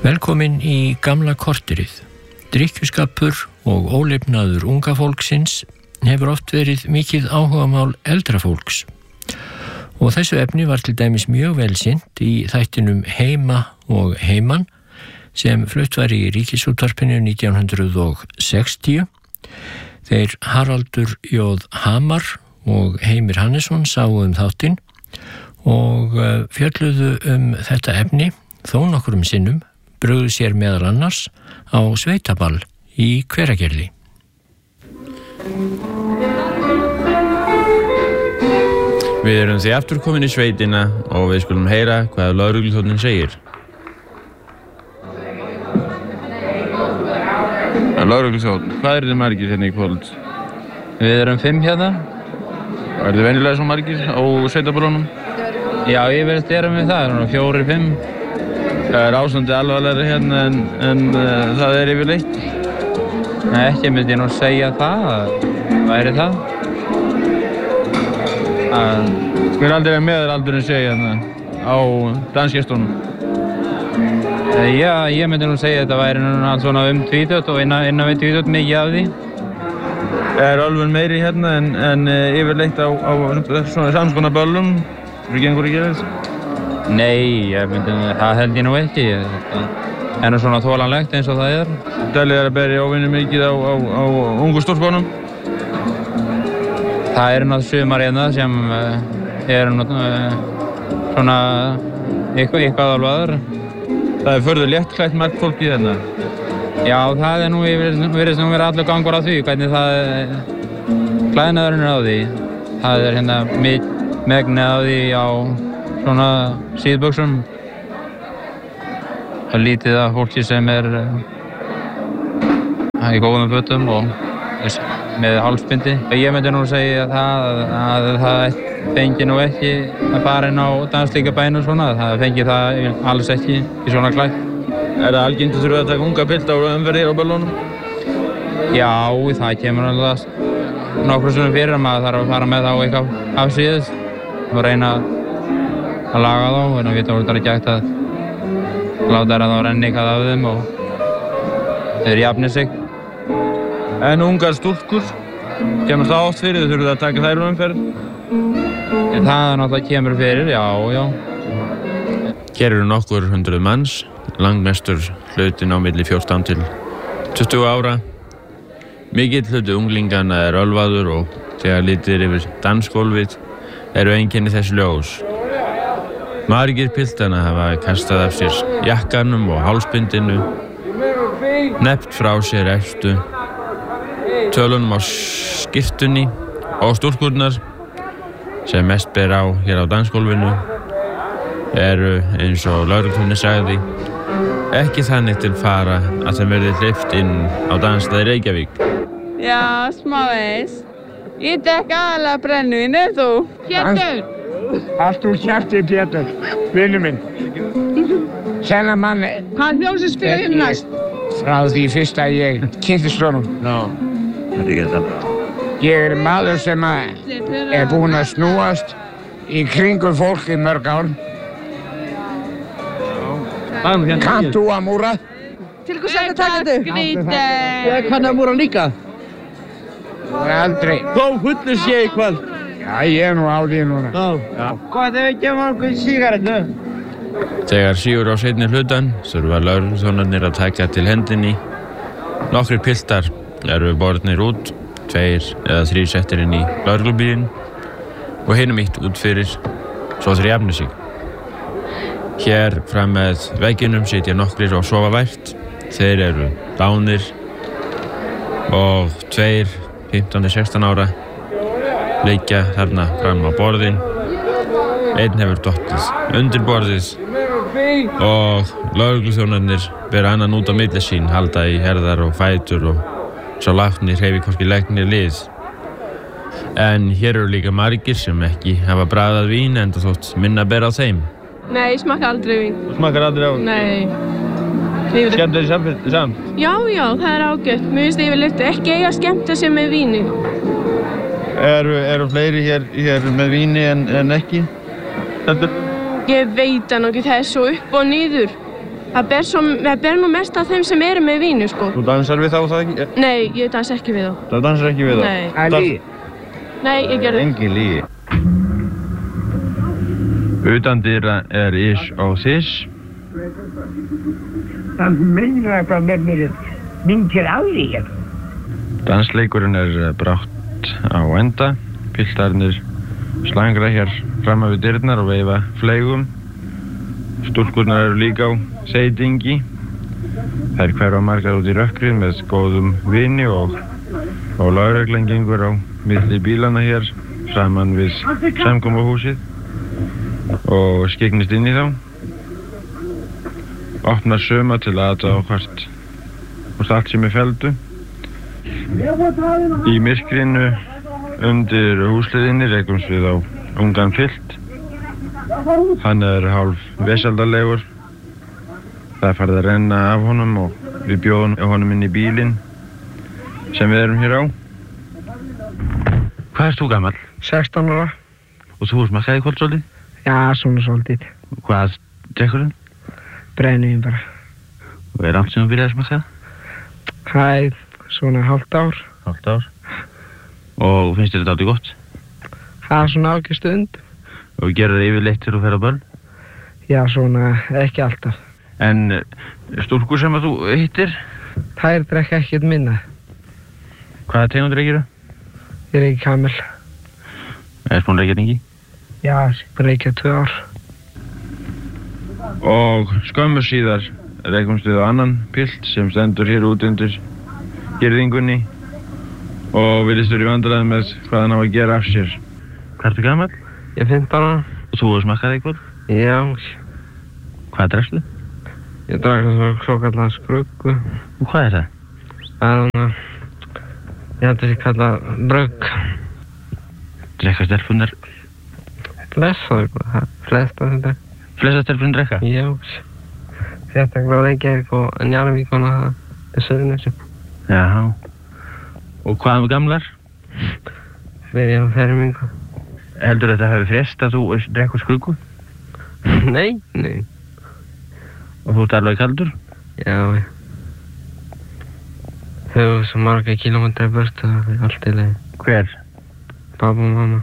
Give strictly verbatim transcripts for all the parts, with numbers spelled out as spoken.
Velkomin í gamla korterið. Drykkjuskapur og ólifnaður unga fólksins hefur oft verið mikið áhugamál eldra fólks. Og þessu efni var til dæmis mjög vel sinnt í þættinum Heima og heiman sem flutt var í Ríkisútvarpinu nítján hundruð sextíu. Þeir Haraldur J. Hamar og Heimir Hannesson sáu um þáttinn og fjölluðu um þetta efni þó nokkrum sinnum, brugðu sér meðal annars á sveitaball í Hveragerði. Við erum því aftur komin í sveitina og við skulum heyra hvað lögregluþjónninn segir. Lögregluþjónn, hvað eru þið margir hérna í kvöld? Við erum fimm hérna. Er þið venjulega svo margir á sveitaballunum? Já, yfirleitt erum við það, svona fjórir, fimm. Það er ástandið alvarlegri hérna en, en uh, það er yfirleitt? Nei, ekki myndi ég nú segja það, það væri það. Að hver aldrei er meðalaldurinn segja hérna á dansgestunum? Já, ég myndi nú segja að þetta væri núna svona um tvítugt og innan, innan við tvítugt mikið af því. Er ölfun meiri hérna en, en uh, yfirleitt á, á svona samskonar böllum? Þú gengur ekki þess? Nei, ég myndi, það held ég nú ekki. Það er nú svona þolanlegt eins og það er. Talið er að berja óvinni mikið á, á, á ungu stúlkunum? Það eru náttúrulega sumar hérna sem uh, eru náttúrulega svona eitthvað, eitthvað alvaður. Það er förður léttklætt margt fólk í hérna? Já, það er nú virðist nú vera allur gangur á því, hvernig það klæðnaðurinn er á því. Það er hérna megnið á því á svona síðbuxum. Það er lítið af fólki sem er uh, í góðum fötum og með hálsbindi. Ég myndi nú segja það að, að það fengi nú ekki að fara inn á danslíkabæn og svona. Það fengi það alls ekki í svona klætt. Er það algengt að þurfa að taka unga pilta á umferðir á böllunum? Já, það kemur alveg nokkru sinnum fyrir að maður þarf að fara með þá eitthvað afsíðis og reyna að laga þá, en við veitum að það er ekki hægt að láta þær að þá renni eitthvað af þeim og þeir jafni sig. En ungar stúlkur, kemur það oft fyrir, þau þurfum að taka þær úr umferð? En það náttúrulega kemur fyrir, já, já. Hér eru nokkur hundruð manns, langmestur hlutinn á milli fjórtán til tuttugu ára. Mikill hluti unglingana er ölvaður og þegar litið yfir dansgólfið eru einkenni þess ljós. Margir piltana hafa kastað af sér jakkanum og hálsbindinu, neppt frá sér efstu, tölunum á skyrtunni og stúlkurnar sem mest ber á hér á dansgólfinu eru, eins og lögreglunni sagði, ekki þannig til fara að þeim verði hleypt inn á dansstað í Reykjavík. Já, smávegis. Ég drekk aðalega brennivín, er þú? Pétur! Allt úr kjafti, Pétur, vinnu minn. Senna mann... Hvað hljómsveit spila hérna næst? Frá því fyrst að ég kynntist honum. Já, þetta er ekki þetta. Ég er maður sem er búinn að snúast í kringum fólk í mörg ár. Kannt þú að múra? Til hvers er þetta takandi? Skrítið! Ég kann að múra líka. Aldrei. Þó fullur sé ég hvað. Já, ég er nú á því núna. Já. Hvað ef við gefum okkur sígarettu? Þegar sígur á seinni hlutan þurfa lögregluþjónarnir að taka til hendinni. Nokkrir piltar eru bornir út, tveir eða þrír settir inn í lögreglubílinn og hinum ítt út fyrir svo þeir jafni sig. Hér fram með vegginum sitja nokkrir og sofa vært. Þeir eru dánir og tveir, fimmtán til sextán ára, liggja þarna fram á borðin. Einn hefur dottið undir borðið og lögregluþjónarnir bera annan út á milli sín, halda í herðar og fætur og svo látnir hreyfi hvorki legnir lið. En hér eru líka margir sem ekki hafa bragðað vín enda þótt minna ber á þeim. Nei, ég smakka aldrei vín. Þú smakkar aldrei á? Nei. Skemmt þér samt? samt? Já, já, það er ágætt. Mér finnst yfirleitt ekki eiga að skemmta sig með víni. Eru, eru fleiri hér, hér með víni en, en ekki? Þetta? Ég veit hann ekki, það er svo upp og niður. Það ber, svo, það ber nú mest af þeim sem eru með vínu, sko. Þú dansar við þá, það ekki? Nei, ég dansa ekki við þá. Það dansar ekki við þá? Nei. Það er lígi. Nei, ég gerði. Engin lígi. Utandyra er ís og þís. Það meina hvað með mér myndir á því hér. Dansleikurinn er brátt á enda. Piltarnir slangra hér fram af við dyrnar og veifa fleygum. Stúlkurnar eru líka á seitingi. Þær hverfa margar út í rökkrið með góðum vini og, og lögreglan gengur á milli bílana hér saman við samkomahúsið og skyggnist inn í þá. Opnar söma til að aðtaka á hvort, hvort allt sem er feldu. Í myrkrinu undir húsliðinni rekumst við á ungan pilt. Hann er hálf vesaldarlegur. Það er farið að renna af honum og við bjóðum honum inn í bílinn sem við erum hér á. Hvað ert þú gamall? sextán ára. Og þú smakkaði kvöld svolítið? Já, svona svolítið. Hvað drekkurinn? Brennivín bara. Og er allt sem þú byrjaði að smakka? Það er svona hálft ár. Hálft ár. Og finnst þér þetta aldrei gott? Það er svona ágæð stund. Og gerir það yfirleitt þegar þú fer á böll? Já, svona ekki alltaf. En stúlkur sem að þú hittir? Þær drekka ekkert minna. Hvaða tegund reykir þú? Ég reyki Camel. Er búin að reykja lengi? Já, ég er búin að reykja tvö ár. Og skömmu síðar reikumst við á annan pilt sem stendur hér út undir girðingunni og virðist vera í vandræðum með hvað hann á að gera af sér. Hvað ertu gamall? Ég er fimmtán ára. Og þú hefur smakkað eitthvað? Já. Hvað drekstu? Ég drakk svo svokallega skruggu. Og hvað er það? Það er hana, ég hætti að kalla brugg. Drekka stelpunar? Flesta, flesta þetta. Flesta stelpunar drekka? Já. Sérstaklega Reykjavík og Njarðvík og það er Suðurnesjum. Já. Og hvað með gamlar? Við erum fermingu. Heldur þetta hafi frest að þú drekkur skruggu? Nei, nei. Og þú ert alveg kaldur? Já, já. Þau eru svo marga kílómetra burt og það er allt í leið. Hver? Pappa og mamma.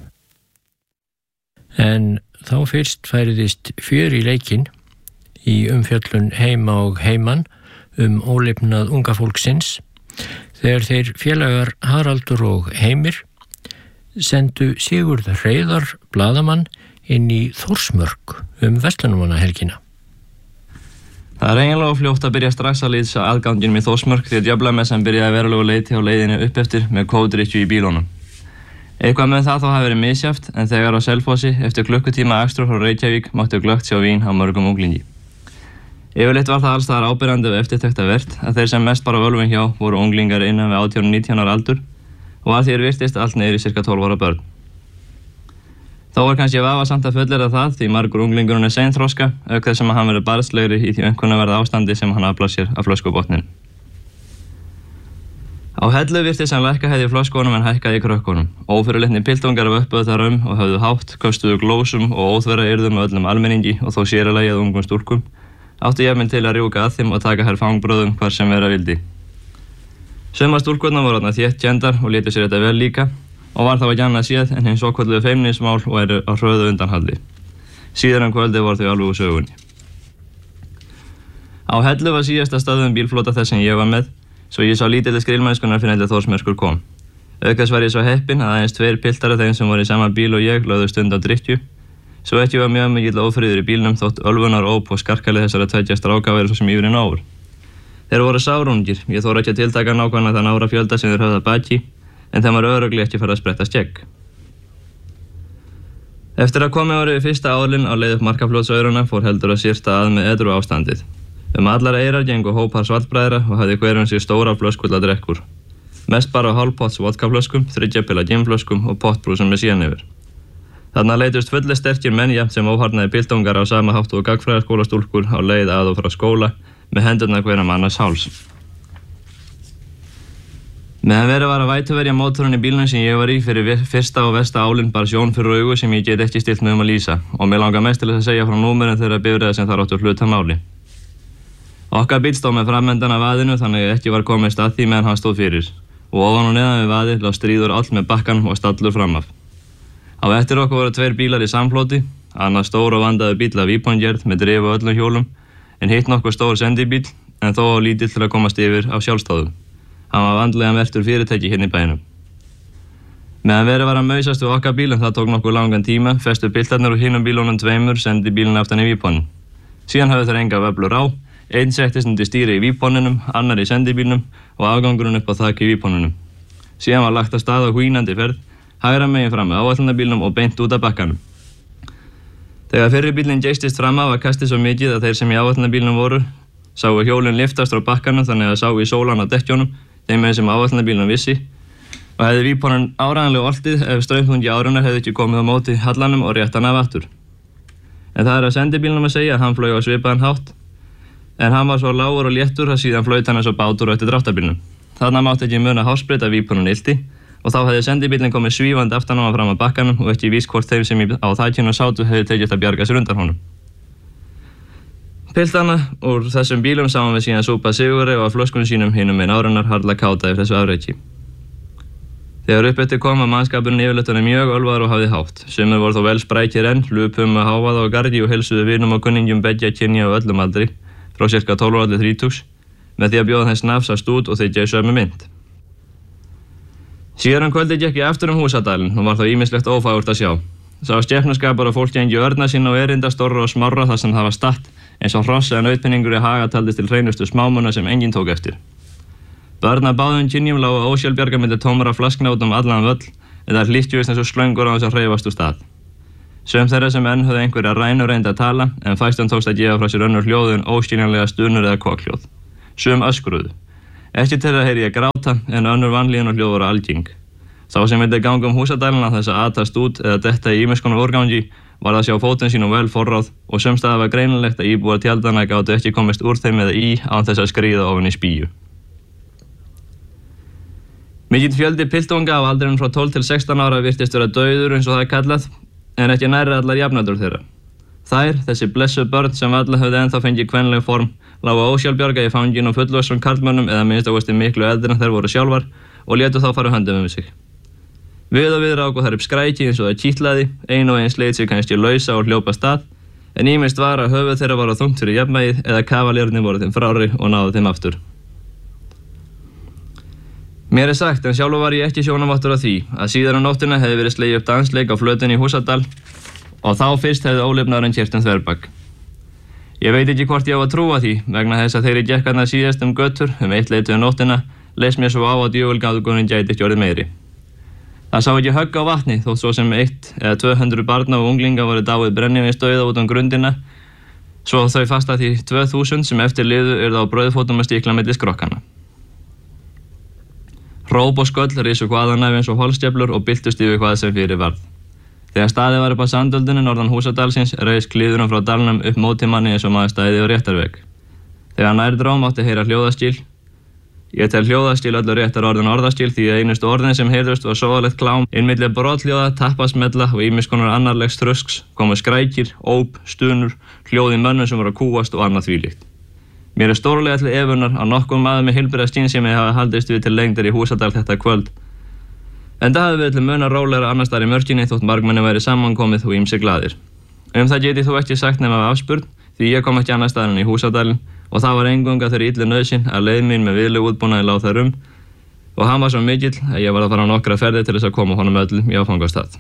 En þá fyrst færiðist fjör í leikinn í umfjöllun Heima og Heiman um ólifnað unga fólksins þegar þeir félagar Haraldur og Heimir sendu Sigurð Hreiðar blaðamann inn í Þórsmörk um verslunarmannahelgina. Það er eiginlega fljótt að byrja strax að lýsa aðganginum í Þórsmörk því að djöflamessan byrjaði verulegu leiti á leiðinu upp eftir með kóðdrykkju í bílunum. Eitthvað með það þá hafi verið misjafnt en þegar á Selfossi eftir klukkutíma akstur frá Reykjavík mátti glöggt sjá vín á mörgum unglingi. Yfirleitt var það alls staðar áberandi og eftirtektarvert að þeir sem mest bara völvin hjá voru unglingar innan við átján og nítján ára aldur og að þér virtist allt niður í cirka tólf ára börn. Þá var kannski vafasamt að fullyrða það því margur unglingurinn er seinþroska auk þess að hann verður barnslegri í því aumkunarverða ástandi sem hann aflar sér af flöskubotninum. Á Hellu virtist sem lækka hefði í flöskunum en hækkaði í krökkunum. Ófyrirlitni piltungar vöppuðu þar um og höfðu hátt, köstuðu glósum og óþverra yrðum með öllum almenningi og þó sérilagi að ungum stúlkum, áttu jafnvel til að rjúka að þeim og taka hér fangbröðum hvar sem vera vildi. Sumar stúlkurnar voru þarna þétt kenndar og létu sér þetta vel líka og var þá ekki annað séð en hinn svokölluðu feimnismál og eru á hröðu undanhaldi. Síðar um kvöldi voru þau alveg úr sögunni. Á Hellu var síðasta stöðum bílflota þess sem ég var með, svo ég sá lítilli skrilmennskunar fyrir ennlega Þórsmörskur kom. Aukast var ég svo heppinn að aðeins tveir piltar af þeim sem voru í sama bíl og ég lögðu stund á drykkju, svo ekki var mjög mikill ófriður í bílnum þótt ölvunar óp og skarkalið þessara tveggja stráka væru svo sem yfirinn áfur. Þeir voru sárungir, ég þóra ekki að tiltaka nákvæmlega þann ára fjölda sem þeir höfðu að baki, en þeim var örugglega ekki farið að spretta skegg. Eftir að komið voru við fyrsta álinn á leið upp Markafljótsauruna fór heldur að sýrta að með edru ástandið. Um allar eyrar gengu hópar svartbræðra og hafði hverjum sér stóra flöskulla drekkur. Mest bara hálfpotts vodkaflöskum, þryggjapilla ginflöskum og pottbrúsum með síðan yfir. Þarna leitust fullir sterkir menn jafnt sem óharnaði piltungar á sama hátt og gagnfræðaskólastúlkur á leið að og frá skóla með hendurnar hverjum annars háls. Meðan verið var að vætuverja mótorinn í bílnum sem ég var í fyrir fyrsta og versta álinn bar sjón fyrir augu sem ég get ekki stilt mig um að lýsa og mig langar mest til þess að segja frá númerin þeirra bifreiða sem þar áttu hluta máli. Okkar bíll stóð með framendan af vaðinu þannig að ekki var komist að því meðan hann stóð fyrir og ofan og neðan við vaðið lá stríður all með bakkanum og stallur framaf. Á eftir okkur voru tveir bílar í samfloti, annar stór og vandaður bíll af Vípongerð með drif á öllum hjólum en hitt nokkuð stór sendibíll en þó á lítill til að komast yfir á sjálfstáðum. Hann var vandlega merktur fyrirtæki hérna í bænum. Meðan verið var að mausast við okkar bíl en það tók nokkuð langan tíma, festu piltarnir úr hinum bílunum tveimur sendibílinn aftan í Víponin. Síðan höfðu þeir enga vöflur á, einn settist undir stýri í Víponinum, annar í sendibílnum og afgangurinn upp á þaki í Víponinum. Síðan var lagt af stað á hvínandi ferð, hægra megin fram með áætlunarbílnum og beint út af bakkanum. Þegar fyrri bílinn geystist fram af var kastið svo mikið að þeir sem í áætlunarbílnum voru sáu hjólinn liftast frá bakkanum þannig að sáu í sólan á dekkjónum, þeim með sem áætlunarbílnum vissi og hefði Víponin áræðanlega oltið ef straumþungi árunar hefði ekki komið á móti hallanum og rétt hann af aftur. En það er að sendibílnum að segja að hann flaug á svipaðan hátt en hann var svo lágur og léttur að síðan flaut hann eins og bátur á eftir dráttarbílnum. Þarna mátti ekki muna hársbreidd að Víponin ylti og þá hefði sendibílinn komið svífandi aftan á hann fram að bakkanum og ekki víst hvort þeim sem á þakinu sátu hefði tekist að bjarga sér undan honum. Piltana úr þessum bílum sáum við síðan súpa sigurri og að flöskunum sínum hinum með árunar harla káta yfir þessu afreiki. Þegar upp eftir kom var mannskapurinn yfirleitt mjög ölvaður og hafði hátt. Sumir voru þó vel sprækir enn, hlupum með hávaða og gardi og heilsuðu vinum og kunningjum beggja kynja á öllum aldri, frá sirka tólf ára til þrítugs, með því að bjóða þeim snafs af stút og þykja í sömu mynd. Síðan um kvöldi gekk ég aftur um Húsadalinn og var þá ýmislegt ófagurt að sjá. Sá skepnuskapur að fólk gengi örna sína og erinda stórra og smárra þar sem það var statt, eins og hross eða nautpinningur í haga taldist til hreinustu smámuna sem enginn tók eftir. Börn af báðum kynjum lágu ósjálfbjarga milli tómra flaskna út um allan völl eða hlýttjust eins og slöngur á þess að hreyfast úr stað. Sum þeirra sem enn höfðu einhverja rænu reyndi að tala en fæstum tókst að gefa frá sér önnur hljóð en óskiljanlega stunur eða kokhljóð. Sum öskruðu. Ekki til að heyri ég gráta en önnur vanlíðan og hljóð voru algeng. Sá sem vildi ganga um Húsadalina þess að atast út eða detta í ýmiss konar úrgangi var að sjá fótinn sínum vel forráð og sums staðar var greinilegt að íbúar tjaldana gátu ekki komist úr þeim eða í án þess að skríða ofan í spýju. Mikill fjöldi piltunga á aldrinum frá tólf til sextán ára virtist vera dauður eins og það er kallað, en ekki nærri allar jafnaldur þeirra. Þær, þessi blessuð börn sem alla höfðu ennþá fengið kvenleg form, lágu ósjálfbjarga í fangin og fullvössum karlmönnum eða minnst á kosti miklu eldri en þær voru sjálfar og létu þá fara höndum um sig. Við og við ráku þær upp skræki eins og það kýtlaði, ein og ein sleit sig kannski lausa og hljópa stað, en ýmist var að höfuð þeirra var á þungt fyrir jafnvægið eða kavalérnir voru þeim frári og náðu þeim aftur. Mér er sagt, en sjálfur var ég ekki sjónavottur af því, að síðar á nóttina hefði verið slegið upp dansleik á flötunni í Húsadal og þá fyrst hefði ólifnaðurinn keyrt um þverbak. Ég veit ekki hvort ég á að trúa því, vegna þess að þegar ég gekk þarna síðast um götur um eitt leytið um nóttina, leist mér svo á að djöfulgáðugurinn gæti ekki orðið meiri. Það sá ekki högg á vatni, þótt svo sem eitt eða tvö hundruð barna og unglinga voru dáið brennivínsdauða út um grundina, svo þau fast að því tvö þúsund sem eftir liðu yrðu á brauðfótum að stíkla milli skrokkana. Hróp og sköll risu hvaðanæfi eins og holstjöflur og byltust yfir hvað sem fyrir varð. Þegar staðið var upp á sandöldunni norðan Húsadalsins reis klíðurinn frá dalnum upp móti manni eins og maður stæði á réttarveg. Þegar nær dró mátti heyra hljóðaskil. Ég tel hljóðaskil öllu réttar orðin orðaskil því að einustu orðin sem heyrðust var sóðalegt klám, innmilli brothljóða, tappasmella og ýmiss konar annarlegs þrusks komu skrækir, óp, stunur, hljóð í mönnum sem voru að kúast og annað þvílíkt. Mér er stórlega til efunar að nokkur maður með heilbrigða skynsemi hafi haldist við til lengdar í Húsadal þetta kvöld. En það hafi verið til muna rólegra annars staðar í mörkinni þótt margmenni væri samankomið og ýmsir glaðir. Um það get ég þó ekki sagt nema af afspurn því ég kom ekki annars staðar en í Húsadalinn og það var eingöngu að þeirri illu nauðsyn að leið mín með viðlegu útbúnaði lá þar um og hann var svo mikill að ég var að fara á nokkra ferðir til þess að koma honum öllum í áfangastað.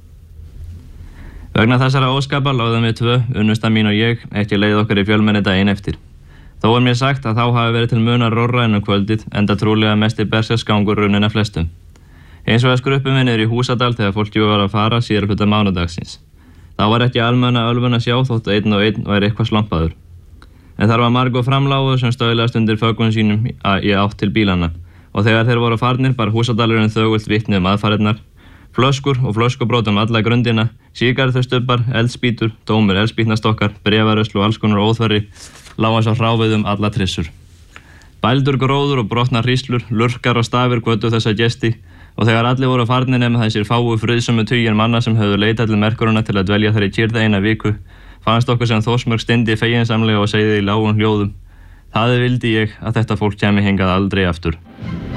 Vegna þessara óskapa láðum við tvö, unnusta mín og ég, ekki leið okkar í fjölmenni daginn eftir. Þó er mér sagt að þá hafi verið til munar rórra en um kvöldið, enda trúlega mesti berserksgangur runnin af flestum. Eins og að skruppum við niður í Húsadal þegar fólki var að fara síðar hluta mánudagsins. Þá var ekki almenna ölvun að sjá þótt einn og einn væri eitthvað slompaður. En þar var margur framlágur sem stöðlast undir föggun sínum í átt til bílana og þegar þeir voru farnir bar Húsadalurinn þögult vitni um aðfarirnar, flöskur og flöskubrót um alla grundina, sígaretustubbar, eldspýtur, tómir eldspýtnastokkar, bréfarösl og alls konar óþverri lá eins og hráfið um alla trissur. Bældur gróður og brotnar hríslur, lurkar og stafir götu þessa gesti og þegar allir voru farnir nema þessir fáu friðsömu tugir manna sem höfðu leitað til merkuruna til að dvelja þar í kyrrð eina viku, fannst okkur sem Þórsmörk styndi feginsamlega og segði í lágum hljóðum: Það vildi ég að þetta fólk kæmi hingað aldrei aftur.